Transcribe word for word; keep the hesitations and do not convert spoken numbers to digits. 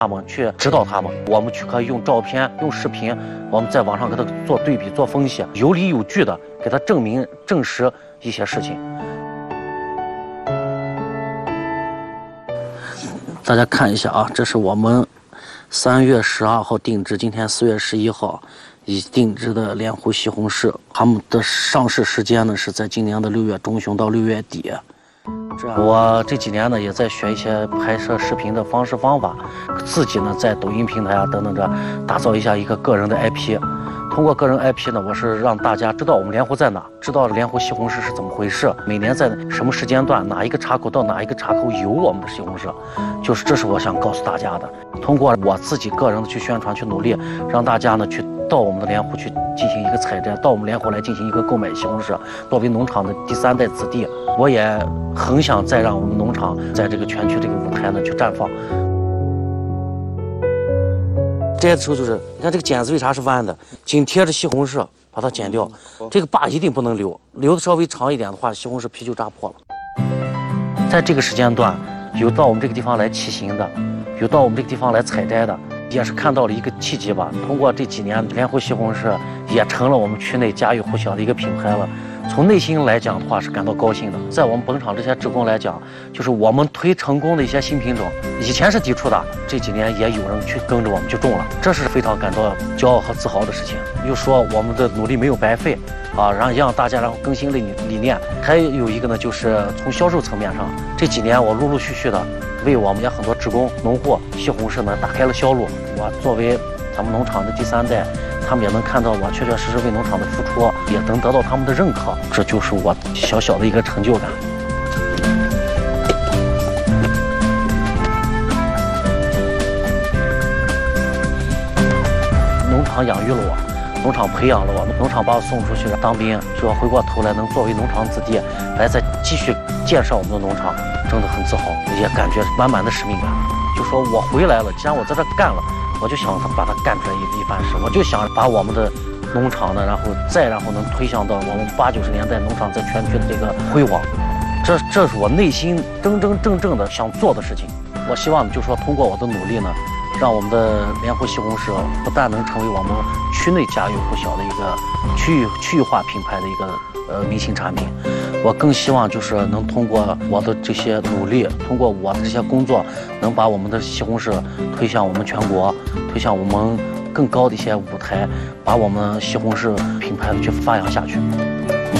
他们去指导他们，我们去可以用照片、用视频，我们在网上给他做对比、做分析，有理有据的给他证明、证实一些事情。大家看一下啊，这是我们三月十二号定制，今天四月十一号已定制的莲湖西红柿，它们的上市时间呢是在今年的六月中旬到六月底。这样，我这几年呢也在学一些拍摄视频的方式方法，自己呢在抖音平台啊等等着打造一下一个个人的 I P。通过个人 I P 呢，我是让大家知道我们莲湖在哪，知道莲湖西红柿是怎么回事，每年在什么时间段，哪一个岔口到哪一个岔口有我们的西红柿，就是这是我想告诉大家的。通过我自己个人的去宣传、去努力，让大家呢去到我们的莲湖去进行一个采摘，到我们莲湖来进行一个购买西红柿。作为农场的第三代子弟，我也很想再让我们农场在这个全区这个舞台呢去绽放。摘的时候就是，你看这个剪子为啥是弯的？紧贴着西红柿把它剪掉，这个把一定不能留，留的稍微长一点的话，西红柿皮就扎破了。在这个时间段，有到我们这个地方来骑行的，有到我们这个地方来采摘的，也是看到了一个契机吧。通过这几年，莲湖西红柿也成了我们区内家喻户晓的一个品牌了。从内心来讲的话，是感到高兴的。在我们本场这些职工来讲，就是我们推成功的一些新品种，以前是抵触的，这几年也有人去跟着我们去种了，这是非常感到骄傲和自豪的事情。又说我们的努力没有白费啊，让让大家然后更新理理念。还有一个呢，就是从销售层面上，这几年我陆陆续续的为我们也很多职工、农户西红柿呢打开了销路。我作为咱们农场的第三代，他们也能看到我确确实实为农场的付出，也能得到他们的认可，这就是我小小的一个成就感。农场养育了我，农场培养了我，农场把我送出去当兵，说回过头来能作为农场子弟来再继续建设我们的农场，真的很自豪，也感觉满满的使命感。就说我回来了，既然我在这干了，我就想把它干出来一一番事，我就想把我们的农场呢，然后再然后能推向到我们八九十年代农场在全区的这个辉煌，这这是我内心真真正正的想做的事情。我希望就说通过我的努力呢，让我们的莲湖西红柿不但能成为我们区内家喻户晓的一个区域区域化品牌的一个呃明星产品，我更希望就是能通过我的这些努力，通过我的这些工作，能把我们的西红柿推向我们全国，推向我们更高的一些舞台，把我们西红柿品牌去发扬下去。